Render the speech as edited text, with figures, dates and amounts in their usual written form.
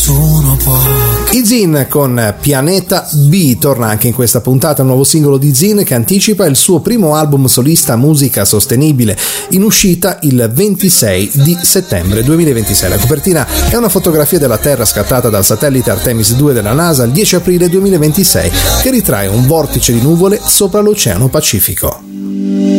sono pochi. I Zin con Pianeta B torna anche in questa puntata un nuovo singolo di Zin che anticipa il suo primo album solista Musica Sostenibile, in uscita il 26 di settembre 2026. La copertina è una fotografia della Terra scattata dal satellite Artemis 2 della NASA il 10 aprile 2026 che ritrae un vortice di nuvole sopra l'Oceano Pacifico.